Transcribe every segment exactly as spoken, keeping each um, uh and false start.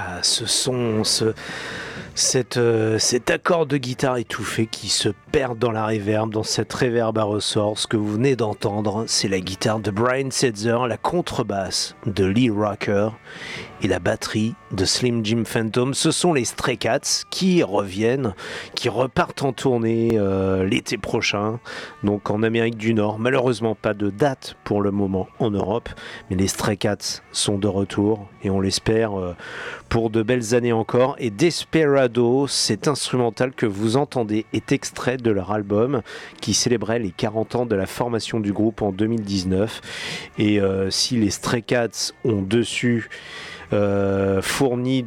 Ah, ce son, ce, cette, euh, cet accord de guitare étouffé qui se perd dans la reverb, dans cette reverb à ressort. Ce que vous venez d'entendre, c'est la guitare de Brian Setzer, la contrebasse de Lee Rocker et la batterie de Slim Jim Phantom. Ce sont les Stray Cats qui reviennent, qui repartent en tournée euh, l'été prochain, donc en Amérique du Nord. Malheureusement, pas de date pour le moment en Europe, mais les Stray Cats sont de retour et on l'espère euh, pour de belles années encore. Et Desperado, cet instrumental que vous entendez, est extrait de leur album qui célébrait les quarante ans de la formation du groupe en deux mille dix-neuf. Et euh, si les Stray Cats ont dessus Euh, fourni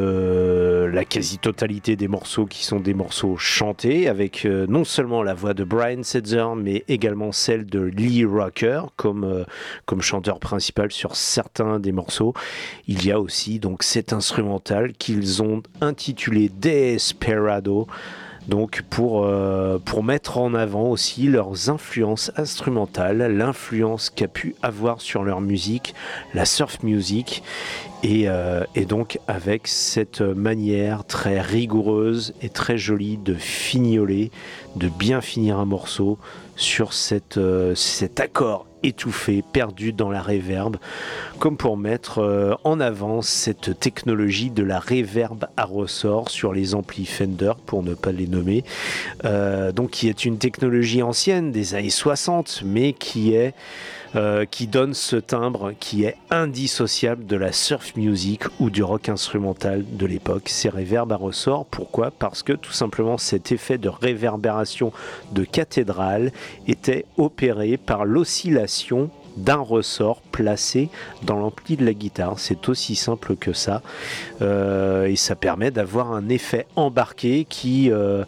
de la quasi-totalité des morceaux qui sont des morceaux chantés avec euh, non seulement la voix de Brian Setzer mais également celle de Lee Rocker comme, euh, comme chanteur principal sur certains des morceaux. Il y a aussi donc cet instrumental qu'ils ont intitulé Desperado, donc pour, euh, pour mettre en avant aussi leurs influences instrumentales, l'influence qu'a pu avoir sur leur musique, la surf music, et, euh, et donc avec cette manière très rigoureuse et très jolie de fignoler, de bien finir un morceau sur cette, euh, cet accord étouffé, perdu dans la reverb, comme pour mettre euh, en avant cette technologie de la reverb à ressort sur les amplis Fender, pour ne pas les nommer, euh, donc qui est une technologie ancienne des années soixante, mais qui est Euh, qui donne ce timbre qui est indissociable de la surf music ou du rock instrumental de l'époque. Ces reverbs à ressort, pourquoi ? Parce que tout simplement cet effet de réverbération de cathédrale était opéré par l'oscillation d'un ressort placé dans l'ampli de la guitare. C'est aussi simple que ça, euh, et ça permet d'avoir un effet embarqué qui, euh,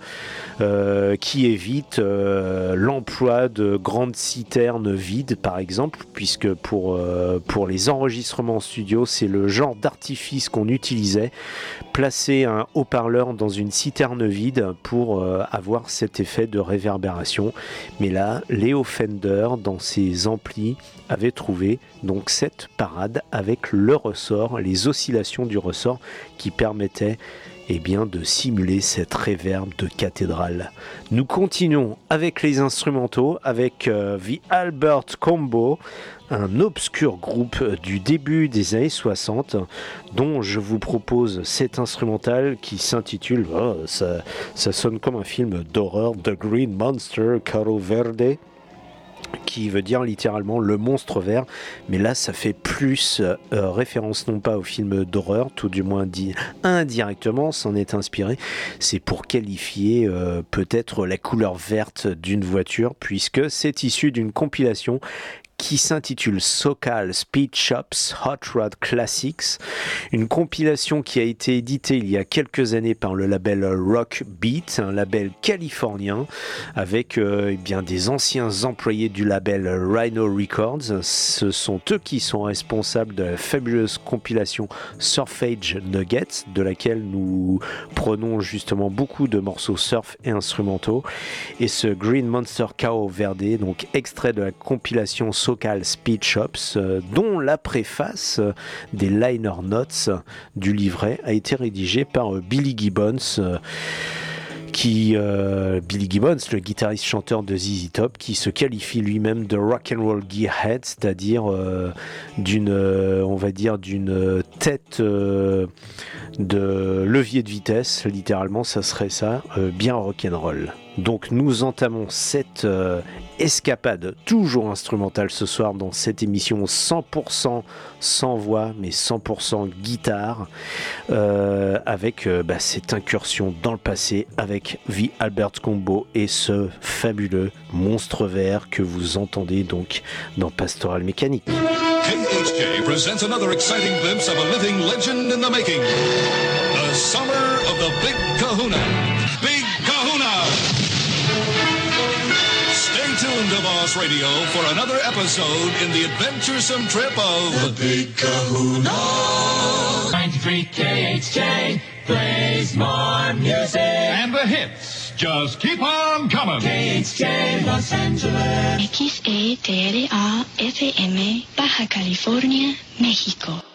euh, qui évite euh, l'emploi de grandes citernes vides par exemple, puisque pour, euh, pour les enregistrements en studio c'est le genre d'artifice qu'on utilisait, placer un haut-parleur dans une citerne vide pour euh, avoir cet effet de réverbération. Mais là, Leo Fender dans ses amplis avait trouvé donc cette parade avec le ressort, les oscillations du ressort qui permettaient eh bien, de simuler cette réverb de cathédrale. Nous continuons avec les instrumentaux, avec euh, The Albert Combo, un obscur groupe du début des années soixante, dont je vous propose cet instrumental qui s'intitule, oh, ça, ça sonne comme un film d'horreur, The Green Monster Caro Verde, qui veut dire littéralement le monstre vert, mais là ça fait plus euh, référence non pas au film d'horreur, tout du moins dit indirectement, s'en est inspiré, c'est pour qualifier euh, peut-être la couleur verte d'une voiture, puisque c'est issu d'une compilation qui s'intitule SoCal Speed Shops Hot Rod Classics, une compilation qui a été éditée il y a quelques années par le label Rock Beat, un label californien avec euh, eh bien, des anciens employés du label Rhino Records. Ce sont eux qui sont responsables de la fabuleuse compilation Surfage Nuggets, de laquelle nous prenons justement beaucoup de morceaux surf et instrumentaux, et ce Green Monster Cao Verde, donc extrait de la compilation SoCal Speed Shops, euh, dont la préface euh, des liner notes euh, du livret a été rédigée par euh, Billy Gibbons, euh, qui euh, Billy Gibbons, le guitariste chanteur de Z Z Top, qui se qualifie lui-même de rock and roll gearhead, c'est-à-dire euh, d'une, euh, on va dire d'une tête euh, de levier de vitesse, littéralement, ça serait ça, euh, bien rock and roll. Donc nous entamons cette euh, escapade toujours instrumentale ce soir dans cette émission cent pour cent sans voix mais cent pour cent guitare, euh, avec euh, bah, cette incursion dans le passé avec The Albert Combo et ce fabuleux monstre vert que vous entendez donc dans Pastoral Mécanique. K H J presents another exciting glimpse of a living legend in the making. The summer of the Big Kahuna. Big Kahuna! Stay tuned to Boss Radio for another episode in the adventuresome trip of the Big Kahuna. ninety-three K H J plays more music. And the hits just keep on coming. K H J Los Angeles. X E T R A F M, Baja California, México.